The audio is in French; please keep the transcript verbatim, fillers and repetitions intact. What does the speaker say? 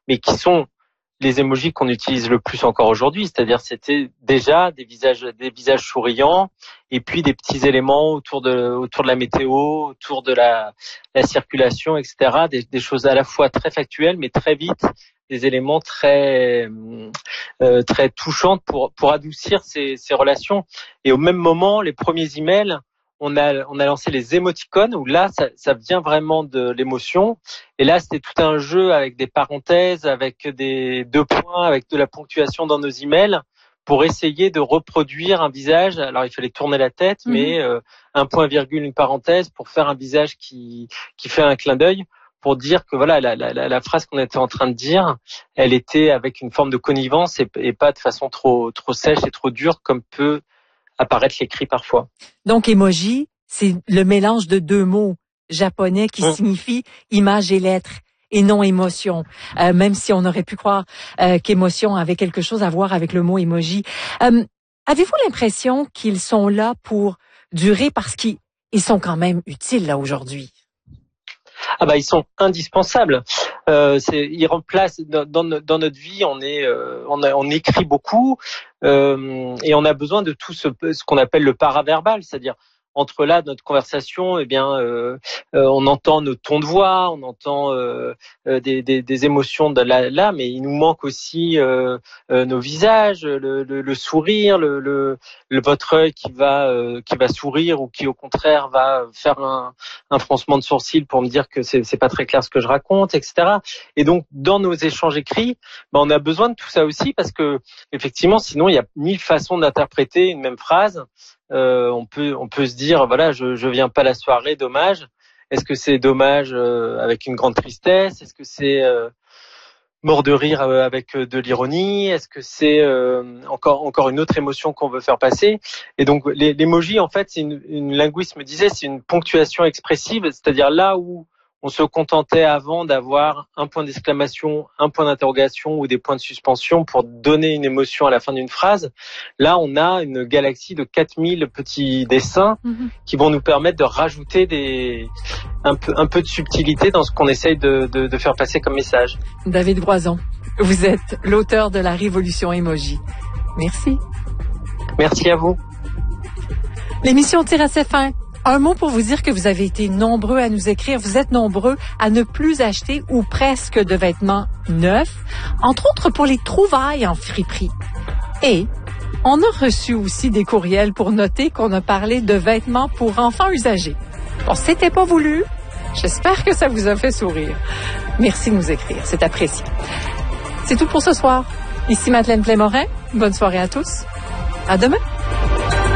mais qui sont les emojis qu'on utilise le plus encore aujourd'hui, c'est-à-dire c'était déjà des visages, des visages souriants, et puis des petits éléments autour de autour de la météo, autour de la, la circulation, et cetera. Des, des choses à la fois très factuelles, mais très vite des éléments très euh, très touchants pour pour adoucir ces, ces relations. Et au même moment, les premiers emails, on a on a lancé les émoticônes où là ça, ça vient vraiment de l'émotion. Et là c'était tout un jeu avec des parenthèses, avec des deux points, avec de la ponctuation dans nos emails pour essayer de reproduire un visage. Alors il fallait tourner la tête, mmh. mais euh, un point virgule une parenthèse pour faire un visage qui qui fait un clin d'œil, pour dire que voilà la, la, la phrase qu'on était en train de dire, elle était avec une forme de connivence et, et pas de façon trop trop sèche et trop dure comme peut apparaître l'écrit parfois. Donc emoji, c'est le mélange de deux mots japonais qui mmh. signifient image et lettres et non émotion, euh, même si on aurait pu croire euh, qu'émotion avait quelque chose à voir avec le mot emoji. Euh, avez-vous l'impression qu'ils sont là pour durer parce qu'ils ils sont quand même utiles là aujourd'hui? Ah bah ils sont indispensables. Euh, c'est, ils remplacent dans, dans, dans notre vie. On est, euh, on, a, on écrit beaucoup euh, et on a besoin de tout ce, ce qu'on appelle le paraverbal, c'est-à-dire entre là notre conversation, eh bien, euh, euh, on entend nos tons de voix, on entend euh, euh, des, des, des émotions de là, là, mais il nous manque aussi euh, euh, nos visages, le, le, le sourire, le, le, le votre œil qui va euh, qui va sourire ou qui au contraire va faire un, un froncement de sourcil pour me dire que c'est, c'est pas très clair ce que je raconte, et cetera. Et donc dans nos échanges écrits, ben, on a besoin de tout ça aussi parce que effectivement, sinon il y a mille façons d'interpréter une même phrase. Euh, on peut on peut se dire voilà je je viens pas à la soirée, dommage. Est-ce que c'est dommage euh, avec une grande tristesse? Est-ce que c'est euh, mort de rire euh, avec euh, de l'ironie? Est-ce que c'est euh, encore encore une autre émotion qu'on veut faire passer? Et donc les, l'emoji en fait c'est une, une linguiste me disait c'est une ponctuation expressive, c'est-à-dire là où on se contentait avant d'avoir un point d'exclamation, un point d'interrogation ou des points de suspension pour donner une émotion à la fin d'une phrase. Là, on a une galaxie de quatre mille petits dessins mmh. qui vont nous permettre de rajouter des, un peu, un peu de subtilité dans ce qu'on essaye de, de, de faire passer comme message. David Groison, vous êtes l'auteur de la Révolution Emoji. Merci. Merci à vous. L'émission tire à sa fin. Un mot pour vous dire que vous avez été nombreux à nous écrire. Vous êtes nombreux à ne plus acheter ou presque de vêtements neufs, entre autres pour les trouvailles en friperie. Et on a reçu aussi des courriels pour noter qu'on a parlé de vêtements pour enfants usagés. Bon, c'était pas voulu. J'espère que ça vous a fait sourire. Merci de nous écrire, c'est apprécié. C'est tout pour ce soir. Ici Madeleine Plémorin. Bonne soirée à tous. À demain.